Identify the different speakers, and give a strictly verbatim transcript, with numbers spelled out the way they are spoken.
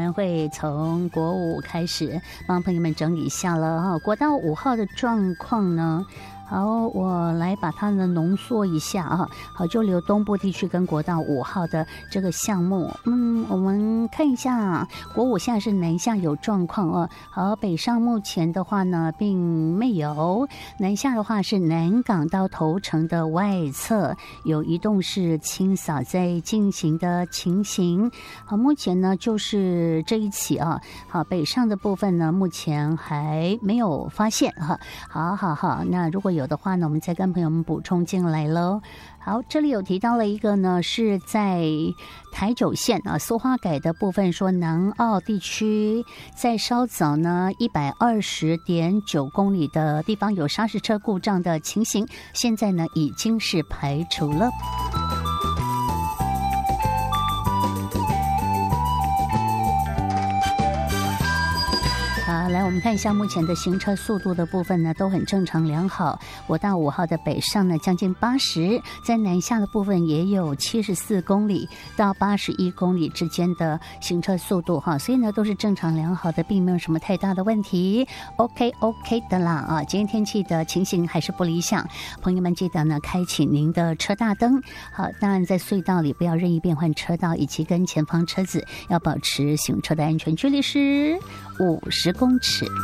Speaker 1: 们会从国五开始帮朋友们整理一下了哈。国道五号的状况呢，好，我来把它呢浓缩一下啊。好，就留东部地区跟国道五号的这个项目。嗯，我们看一下，国五现在是南下有状况哦。好，北上目前的话呢，并没有。南下的话是南港到头城的外侧有移动式清扫在进行的情形。好，目前呢就是这一起啊。好，北上的部分呢，目前还没有发现哈。好好好，那如果有有的话呢，我们再跟朋友们补充进来喽。好，这里有提到了一个呢，是在台九线啊，苏花改的部分，说南澳地区在稍早呢一百二十点九公里的地方有砂石车故障的情形，现在呢已经是排除了。好，来我们看一下目前的行车速度的部分呢，都很正常良好。国道五号的北上呢，将近八十，在南下的部分也有七十四公里到八十一公里之间的行车速度哈，所以呢都是正常良好的，并没有什么太大的问题。OK OK 的啦啊，今天天气的情形还是不理想，朋友们记得呢开启您的车大灯。好，当然在隧道里不要任意变换车道，以及跟前方车子要保持行车的安全距离是五十公尺。